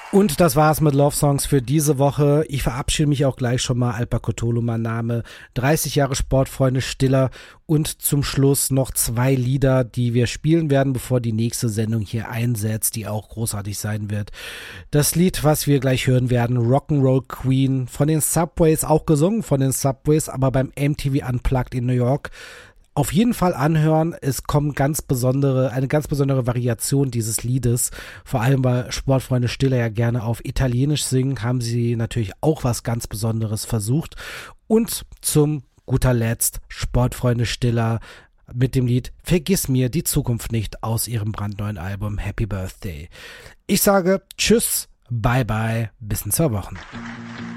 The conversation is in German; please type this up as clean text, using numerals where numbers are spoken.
Und das war's mit Love Songs für diese Woche. Ich verabschiede mich auch gleich schon mal. Alpa Cthulhu, mein Name. 30 Jahre Sportfreunde Stiller. Und zum Schluss noch 2 Lieder, die wir spielen werden, bevor die nächste Sendung hier einsetzt, die auch großartig sein wird. Das Lied, was wir gleich hören werden, Rock'n'Roll Queen, von den Subways, auch gesungen von den Subways, aber beim MTV Unplugged in New York. Auf jeden Fall anhören, es kommt eine ganz besondere Variation dieses Liedes, vor allem weil Sportfreunde Stiller ja gerne auf Italienisch singen, haben sie natürlich auch was ganz Besonderes versucht. Und zum guter Letzt Sportfreunde Stiller mit dem Lied Vergiss mir die Zukunft nicht aus ihrem brandneuen Album Happy Birthday. Ich sage Tschüss, bye bye, bis in 2 Wochen.